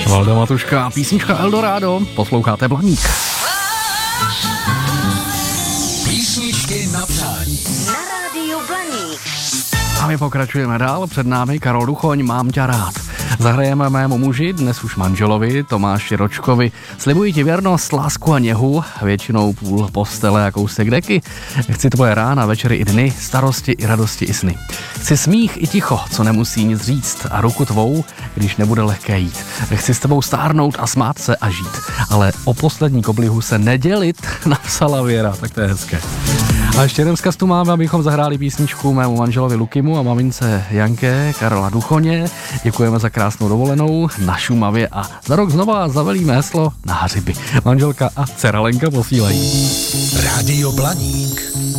Valda Matuška, písnička Eldorado, posloucháte Blaník. Písničky na přání. Na rádiu Blaník. A my pokračujeme dál, před námi Karol Duchoň, Mám tě rád. Zahrajeme mému muži, dnes už manželovi, Tomáši Ročkovi. Slibuji ti věrnost, lásku a něhu, většinou půl postele a kousek deky. Chci tvoje rána, večery i dny, starosti i radosti i sny. Chci smích i ticho, co nemusí nic říct, a ruku tvou, když nebude lehké jít. Chci s tebou stárnout a smát se a žít, ale o poslední koblihu se nedělit, napsala Věra, tak to je hezké. A ještě jeden vzkaz tu máme, abychom zahráli písničku mému manželovi Lukimu a mamince Janke Karola Duchoně. Děkujeme za krásnou dovolenou na Šumavě a za rok znova zavelíme heslo na hřiby. Manželka a dcera Lenka posílají. Rádio Blaník.